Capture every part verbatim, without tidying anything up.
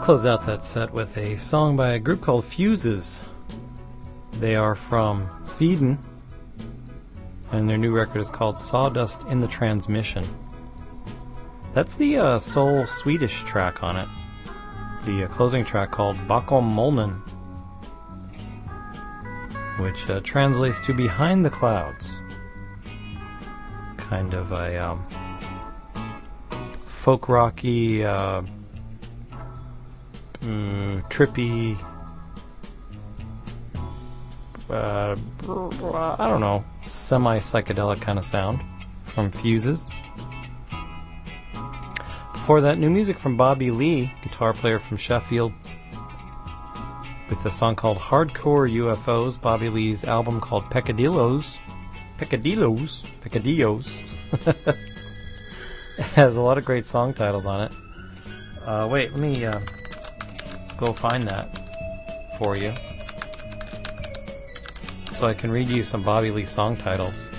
closed out that set with a song by a group called Fuses. They are from Sweden, and their new record is called Sawdust in the Transmission. That's the uh, sole Swedish track on it. The uh, closing track called Bakom Molnen, which uh, translates to Behind the Clouds. Kind of a um, folk rocky, uh, mm, trippy, uh, I don't know, semi-psychedelic kind of sound from Fuses. Before that, new music from Bobby Lee, guitar player from Sheffield, with a song called Hardcore U F Os, Bobby Lee's album called Peccadillos. Peccadillos? Peccadillos. It has a lot of great song titles on it. Uh, wait, let me uh, go find that for you, so I can read you some Bobby Lee song titles.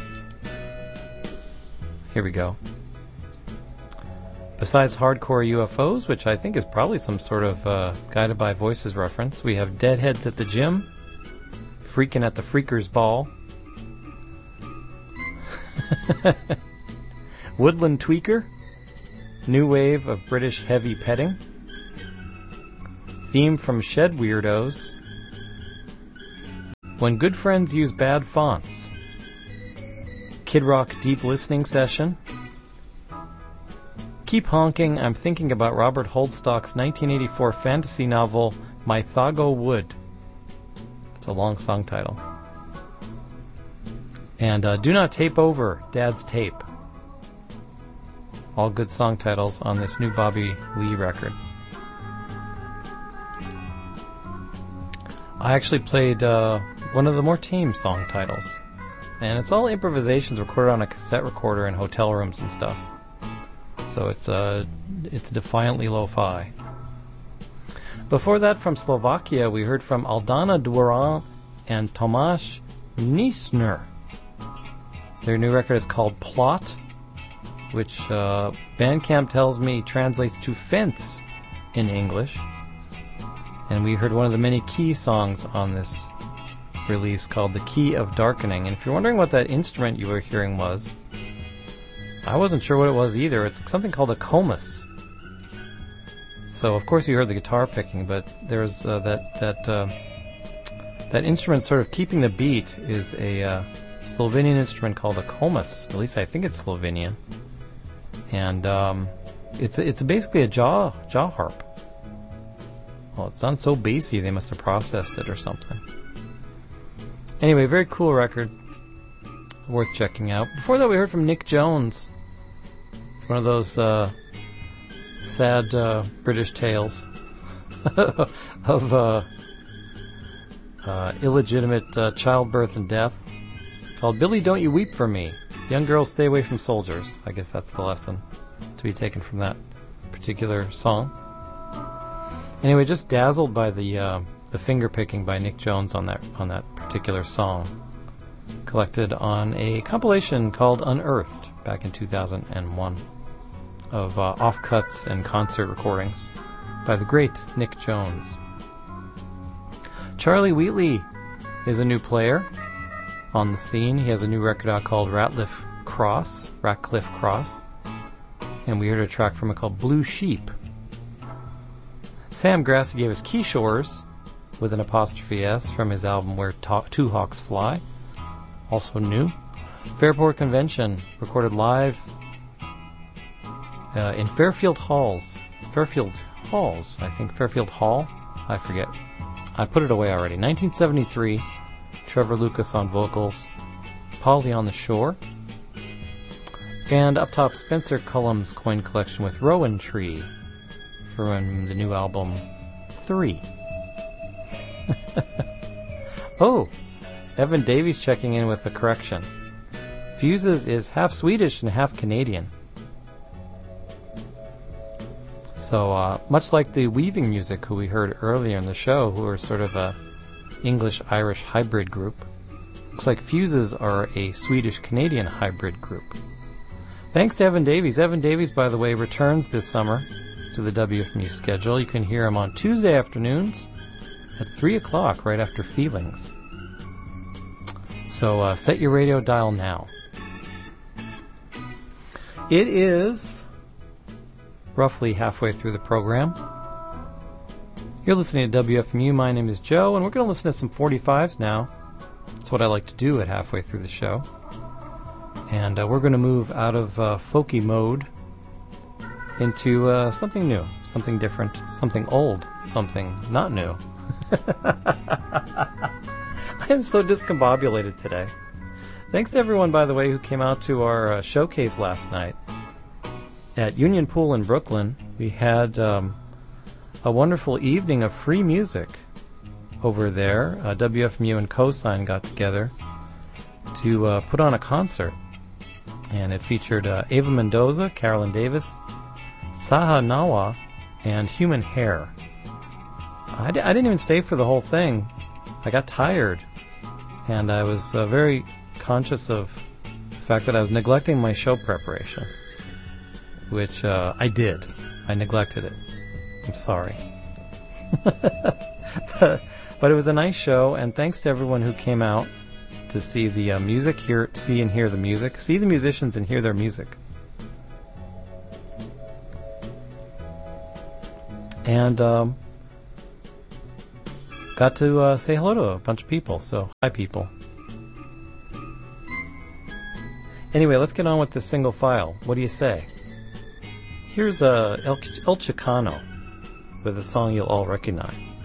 Here we go. Besides Hardcore U F Os, which I think is probably some sort of uh, Guided by Voices reference, we have Deadheads at the Gym, Freakin' at the Freakers Ball, Woodland Tweaker, New Wave of British Heavy Petting, Theme from Shed Weirdos, When Good Friends Use Bad Fonts, Kid Rock Deep Listening Session, Keep Honking, I'm Thinking About Robert Holdstock's nineteen eighty-four fantasy novel, Mythago Wood. It's a long song title. And uh, Do Not Tape Over, Dad's Tape. All good song titles on this new Bobby Lee record. I actually played uh, one of the more tame song titles. And it's all improvisations recorded on a cassette recorder in hotel rooms and stuff. So it's uh, it's defiantly lo-fi. Before that, from Slovakia, we heard from Aldana Dworan and Tomáš Nisner. Their new record is called Plot, which uh, Bandcamp tells me translates to fence in English. And we heard one of the many key songs on this release called The Key of Darkening. And if you're wondering what that instrument you were hearing was, I wasn't sure what it was either. It's something called a komus. So of course you heard the guitar picking, but there's uh, that that uh, that instrument sort of keeping the beat is a uh, Slovenian instrument called a komus. At least I think it's Slovenian, and um, it's it's basically a jaw jaw harp. Well, it sounds so bassy. They must have processed it or something. Anyway, very cool record. Worth checking out. Before that, we heard from Nick Jones. One of those uh, sad uh, British tales of uh, uh, illegitimate uh, childbirth and death, called Billy, Don't You Weep for Me. Young girls stay away from soldiers. I guess that's the lesson to be taken from that particular song. Anyway, just dazzled by the uh, the finger picking by Nick Jones on that on that particular song, collected on a compilation called Unearthed back in two thousand one of uh, offcuts and concert recordings by the great Nick Jones. Charlie Wheatley is a new player on the scene. He has a new record out called Ratcliffe Cross, Ratcliffe Cross, and we heard a track from it called Blue Sheep. Sam Grassi gave us Keyshores with an apostrophe S from his album Where Ta- Two Hawks Fly. Also new. Fairport Convention, recorded live uh, in Fairfield Halls. Fairfield Halls, I think. Fairfield Hall? I forget. I put it away already. nineteen seventy-three, Trevor Lucas on vocals, Polly on the Shore, and up top, Spencer Cullum's coin collection with Rowan Tree from the new album three. Oh! Evan Davies checking in with a correction. Fuses is half Swedish and half Canadian. So, uh, much like the Weaving Music, who we heard earlier in the show, who are sort of a English-Irish hybrid group, looks like Fuses are a Swedish-Canadian hybrid group. Thanks to Evan Davies. Evan Davies, by the way, returns this summer to the W F M U schedule. You can hear them on Tuesday afternoons at three o'clock, right after Feelings. So uh, set your radio dial now. It is roughly halfway through the program. You're listening to W F M U. My name is Joe, and we're going to listen to some forty-fives now. That's what I like to do at halfway through the show. And uh, we're going to move out of uh, folky mode into uh, something new, something different, something old, something not new. I am so discombobulated today. Thanks to everyone, by the way, who came out to our uh, showcase last night at Union Pool in Brooklyn. We had um, a wonderful evening of free music over there. Uh, W F M U and Cosign got together to uh, put on a concert, and it featured uh, Ava Mendoza, Carolyn Davis, Saha Nawa, and Human Hair. I, d- I didn't even stay for the whole thing. I got tired, and I was uh, very conscious of the fact that I was neglecting my show preparation, which uh, I did. I neglected it. I'm sorry. but, but it was a nice show, and thanks to everyone who came out to see the uh, music, hear, see and hear the music, see the musicians and hear their music. And um, got to uh, say hello to a bunch of people, so hi people. Anyway, let's get on with this single file. What do you say? Here's uh, El, El Chicano with a song you'll all recognize.